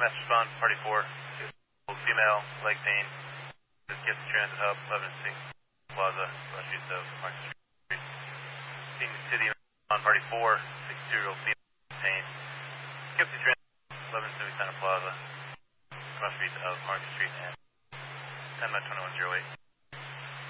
EMS respond, party 4. Female, leg pain. Just get the transit hub, 11 and 6 Plaza, west east of Market Street. Phoenix City on party 4, 62-year-old female pain. Get the transit, 11 Civic Center Plaza, west east of Market Street and 10 by 2108.